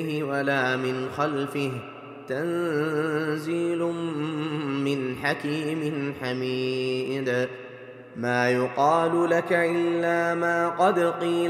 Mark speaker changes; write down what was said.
Speaker 1: ولا من خلفه تنزيل من حكيم حميد ما يقال لك إلا ما قد قيل